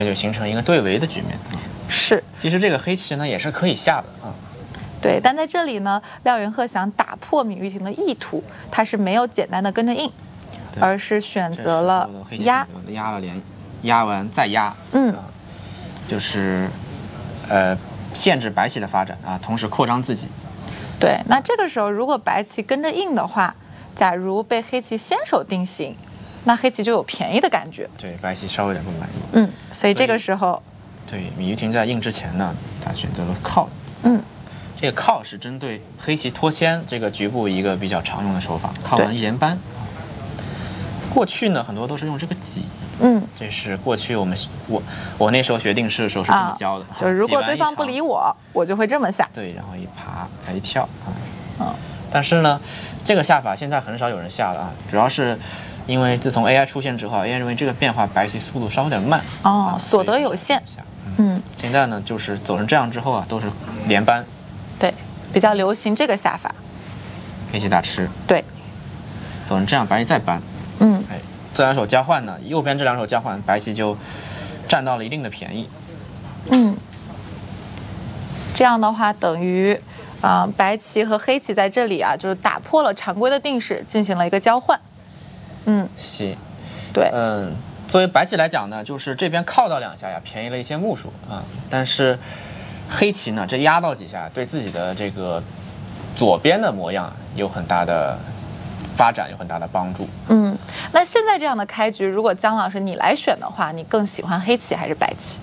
就形成一个对围的局面。 是， 其实这个黑棋呢也是可以下的啊。 对，但在这里呢，廖元鹤想打破芈玉婷的意图，他是没有简单的跟着应，而是选择了压， 压了连，压完再压，就是限制白棋的发展啊，同时扩张自己。 对，那这个时候如果白棋跟着应的话，假如被黑棋先手定型，那黑棋就有便宜的感觉。 对，白棋稍微有点不满意。 所以这个时候， 对，芈玉婷在应之前呢，他选择了靠。这个靠是针对黑棋脱先这个局部一个比较常用的手法，靠完一连扳。过去呢，很多都是用这个挤。这是过去我那时候学定式的时候是这么教的， 就是如果对方不理我，我就会这么下。 对，然后一爬再一跳但是呢，这个下法现在很少有人下了啊，主要是因为自从 AI 出现之后 ，AI 认为这个变化白棋速度稍微有点慢所得有限。 现在呢，就是走成这样之后啊，都是连扳。 对，比较流行这个下法。 黑棋大吃。 对， 走成这样，白棋再扳。这两手交换呢，右边这两手交换，白棋就占到了一定的便宜。 这样的话等于白棋和黑棋在这里啊，就是打破了常规的定式，进行了一个交换。 是， 对， 作为白棋来讲呢，就是这边靠到两下呀，便宜了一些目数啊。但是黑棋呢，这压到几下，对自己的这个左边的模样有很大的发展，有很大的帮助。 那现在这样的开局，如果姜老师你来选的话，你更喜欢黑棋还是白棋？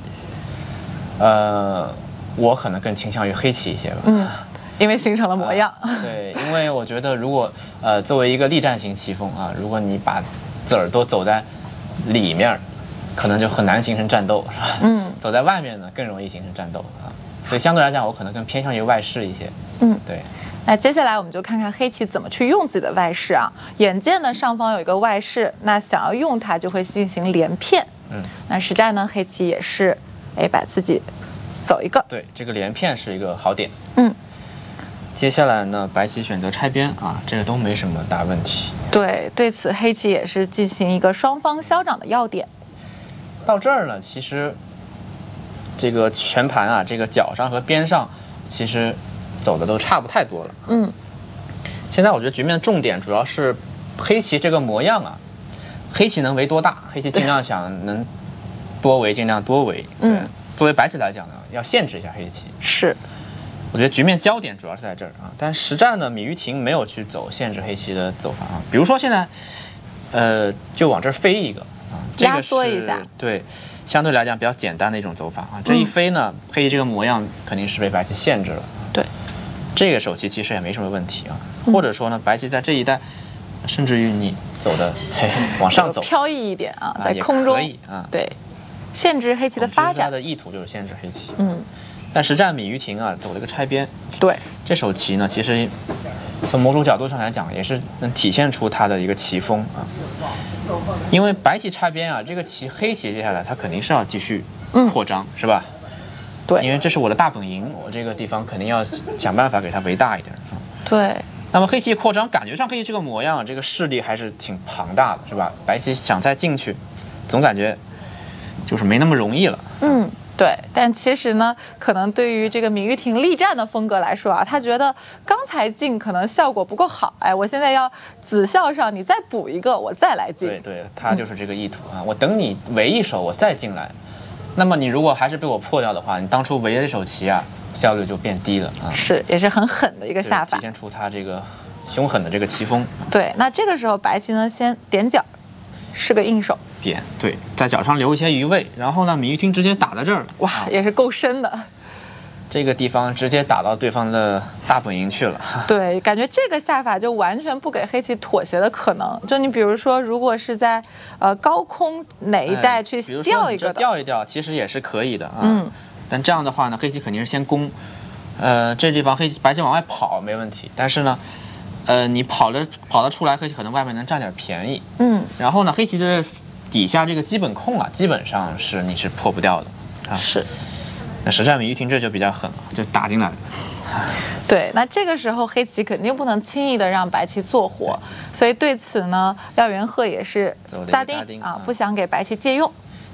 我可能更倾向于黑棋一些吧。 因为形成了模样。 对，因为我觉得如果作为一个力战型棋风啊，如果你把子儿都走在里面，可能就很难形成战斗，是吧？走在外面呢，更容易形成战斗啊。所以相对来讲，我可能更偏向于外势一些。对。 那接下来我们就看看黑棋怎么去用自己的外势啊。眼见呢上方有一个外势，那想要用它就会进行连骗。那实战呢黑棋也是，把自己走一个。 对，这个连骗是一个好点。接下来呢，白棋选择拆边啊，这个都没什么大问题。 对，对此黑棋也是进行一个双方消长的要点。 到这儿呢，其实这个全盘啊，这个角上和边上其实走的都差不太多了。现在我觉得局面重点主要是黑棋这个模样啊，黑棋能围多大，黑棋尽量想能多围，尽量多围。作为白棋来讲呢，要限制一下黑棋。 是， 我觉得局面焦点主要是在这儿啊。但实战呢，芈玉婷没有去走限制黑棋的走法啊。比如说现在，就往这儿飞一个啊， 压缩一下。 对，相对来讲比较简单的一种走法啊。这一飞呢，黑棋这个模样肯定是被白棋限制了。 对，这个手棋其实也没什么问题啊。或者说呢，白棋在这一带，甚至于你走的往上走， 飘逸一点啊，在空中可以啊。 对，限制黑棋的发展。 它的意图就是限制黑棋。但实战芈玉婷啊走了一个拆边。 对， 这手棋呢，其实从某种角度上来讲，也是能体现出它的一个棋风啊。因为白棋拆边啊，这个棋黑棋接下来它肯定是要继续扩张，是吧？ 对， 因为这是我的大本营，我这个地方肯定要想办法给它围大一点。 对。 那么黑棋扩张，感觉上黑棋这个模样，这个势力还是挺庞大的，是吧？白棋想再进去，总感觉就是没那么容易了。 对，但其实呢，可能对于这个芈玉婷力战的风格来说啊，他觉得刚才进可能效果不够好，我现在要子效上你再补一个，我再来进。 对，他就是这个意图啊，我等你围一手，我再进来。那么你如果还是被我破掉的话，你当初围的这手棋啊，效率就变低了啊。 是，也是很狠的一个下法， 体现出他这个凶狠的这个棋风。 对，那这个时候白棋呢，先点角，是个应手。 点，对，在角上留一些余位，然后呢，芈玉婷直接打在这儿了。 哇，也是够深的。 这个地方直接打到对方的大本营去了。 对，感觉这个下法就完全不给黑棋妥协的可能。就你比如说，如果是在高空哪一带去调一个的， 调一调，其实也是可以的啊。但这样的话呢，黑棋肯定是先攻。这地方白棋往外跑没问题，但是呢，你跑得出来，黑棋可能外面能占点便宜。然后呢，黑棋的底下这个基本空啊，基本上是你是破不掉的啊。 是。 那实战芈玉婷这就比较狠了，就打进来了。 对，那这个时候黑棋肯定不能轻易的让白棋做活，所以对此呢，廖元鹤也是扎钉啊，不想给白棋借用。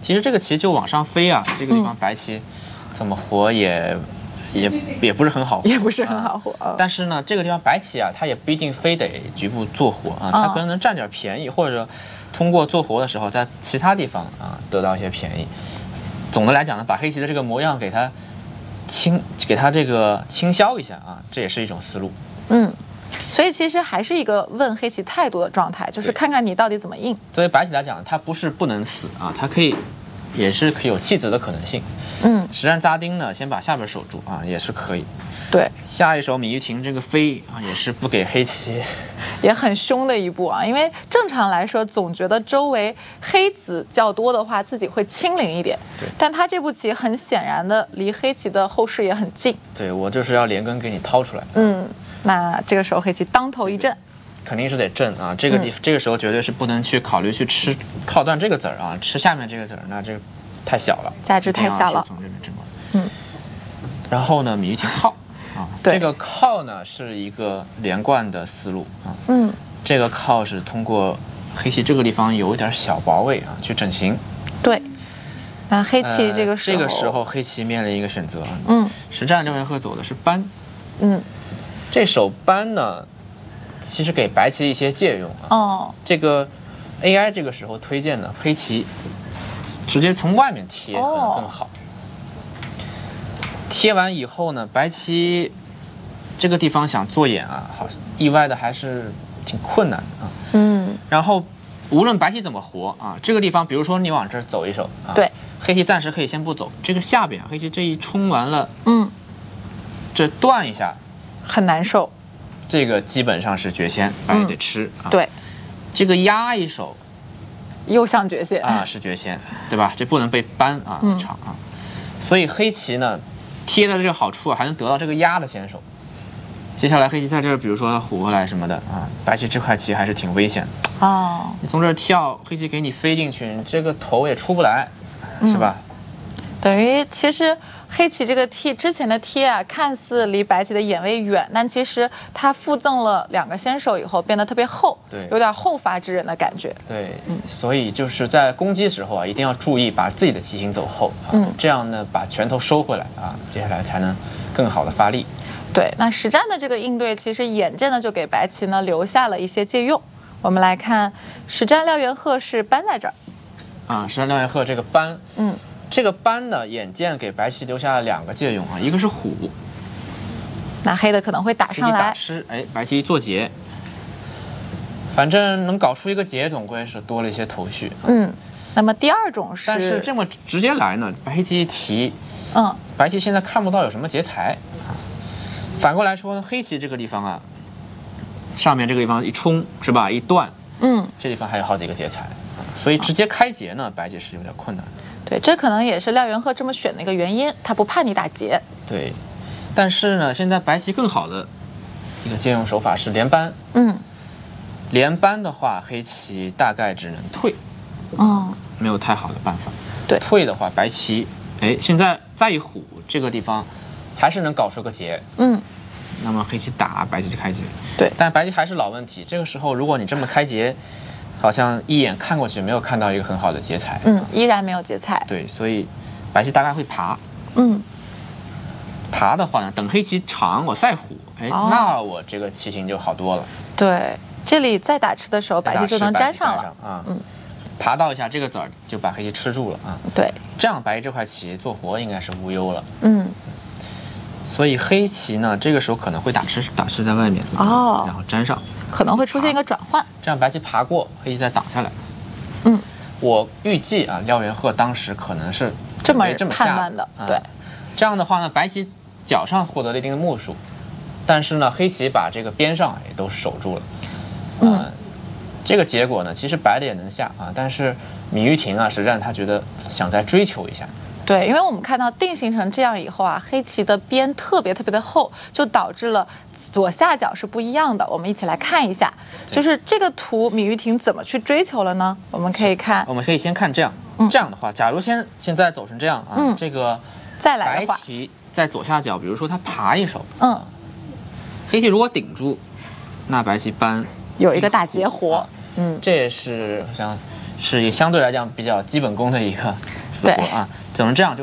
其实这个棋就往上飞啊，这个地方白棋怎么活也不是很好活， 也不是很好活。 但是呢，这个地方白棋啊，它也不一定非得局部做活啊，它可能能占点便宜，或者通过做活的时候，在其他地方啊得到一些便宜。总的来讲呢，把黑棋的这个模样给它这个清消一下啊，这也是一种思路。 所以其实还是一个问黑棋态度的状态，就是看看你到底怎么应。 作为白棋来讲，它不是不能死啊，它也是可以有弃子的可能性。实战扎丁呢，先把下边守住啊，也是可以。 对， 下一手芈玉婷这个飞啊，也是不给黑棋， 也很凶的一步啊。因为正常来说，总觉得周围黑子较多的话，自己会清零一点。 对， 但他这步棋很显然的离黑棋的后势也很近。 对，我就是要连根给你掏出来。 那这个时候黑棋当头一震， 肯定是得震啊。这个时候绝对是不能去考虑去吃靠断这个子儿啊，吃下面这个子儿，那这个太小了， 价值太小了。 从这边震过来。然后呢，芈玉婷靠啊，这个靠呢是一个连贯的思路啊。这个靠是通过黑棋这个地方有一点小薄位啊，去整形。 对。那黑棋这个时候黑棋面临一个选择。实战廖元鹤走的是搬。这手搬呢，其实给白棋一些借用啊。这个 AI 这个时候推荐呢，黑棋直接从外面贴可能更好。贴完以后呢，白棋这个地方想做眼啊，好意外的还是挺困难的啊。然后无论白棋怎么活啊，这个地方比如说你往这儿走一手啊， 对， 黑棋暂时可以先不走。这个下边黑棋这一冲完了，这断一下。 很难受， 这个基本上是绝先，白棋得吃啊。 对， 这个压一手， 又像绝先啊，是绝先，对吧？这不能被扳啊，长啊。所以黑棋呢，贴的这个好处啊，还能得到这个压的先手。接下来黑棋在这儿，比如说虎过来什么的啊，白棋这块棋还是挺危险的。你从这儿跳，黑棋给你飞进去，你这个头也出不来，是吧？ 等于其实黑棋这个之前的贴啊，看似离白棋的眼位远，但其实它附赠了2个先手以后，变得特别厚， 对， 有点后发制人的感觉。 对，所以就是在攻击时候啊，一定要注意把自己的棋形走后啊，这样呢把拳头收回来啊，接下来才能更好的发力。 对，那实战的这个应对，其实眼见的就给白棋呢留下了一些借用。我们来看实战廖元鹤是搬在这儿啊，实战廖元鹤这个搬，这个搬呢，眼见给白棋留下了2个借用啊，一个是虎， 那黑的可能会打上来， 打吃，哎，白棋做劫，反正能搞出一个劫，总归是多了一些头绪。 那么第二种是， 但是这么直接来呢，白棋一提，白棋现在看不到有什么劫财。反过来说，黑棋这个地方啊，上面这个地方一冲是吧，一断，这地方还有好几个劫财，所以直接开劫呢，白棋是有点困难的。 对，这可能也是廖元鹤这么选的一个原因，他不怕你打劫。 对，但是呢，现在白棋更好的一个借用手法是连扳。连扳的话，黑棋大概只能退。没有太好的办法。 对， 退的话，白棋，哎，现在再一虎，这个地方还是能搞出个劫。那么黑棋打，白棋就开劫。 对， 但白棋还是老问题，这个时候如果你这么开劫，好像一眼看过去没有看到一个很好的劫财。 依然没有劫财。 对，所以白棋大概会爬。爬的话呢，等黑棋长，我再虎，哎，那我这个棋形就好多了。 对，这里再打吃的时候，白棋就能粘上了啊。爬到一下这个子儿，就把黑棋吃住了啊。 对， 这样白棋这块棋做活应该是无忧了。所以黑棋呢，这个时候可能会打吃在外面然后粘上， 可能会出现一个转换。 这样白棋爬过，黑棋再挡下来。我预计啊，廖元鹤当时可能是这么判断的。对， 这样的话呢，白棋角上获得了一定的目数，但是呢，黑棋把这个边上也都守住了。这个结果呢，其实白的也能下啊，但是芈玉婷啊，实战他觉得想再追求一下。 对，因为我们看到定型成这样以后啊，黑棋的边特别的厚，就导致了左下角是不一样的。我们一起来看一下，就是这个图芈玉婷怎么去追求了呢？我们可以看， 我们可以先看这样，这样的话，假如现在走成这样啊，这个再来的话， 白棋在左下角，比如说他爬一手，黑棋如果顶住，那白棋扳有一个大劫活。 这也是好像是也相对来讲比较基本功的一个死活啊。怎么这样就